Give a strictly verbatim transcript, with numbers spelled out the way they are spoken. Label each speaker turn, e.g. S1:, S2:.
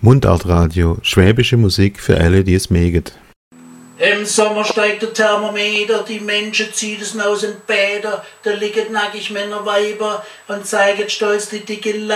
S1: Mundartradio, schwäbische Musik für alle, die es mögen.
S2: Im Sommer steigt der Thermometer, die Menschen ziehen es aus den Bäder, da liegen nackig Männer, Weiber und zeigen stolz die dicke